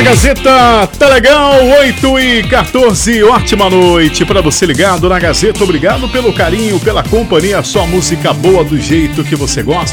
Gazeta, tá legal? 8h14, ótima noite pra você ligado na Gazeta. Obrigado pelo carinho, pela companhia, só música boa do jeito que você gosta.